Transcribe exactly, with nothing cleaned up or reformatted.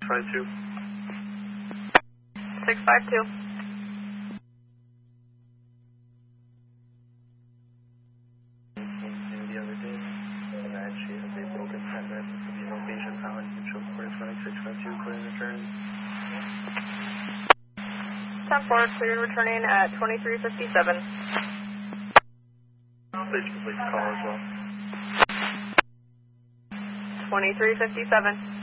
five two. six five two. The other day, that she has a broken tendon to the location found in show forty-five six five two, clear and return. ten four, clear and returning at twenty-three fifty-seven. Please complete the call as well. twenty-three fifty-seven.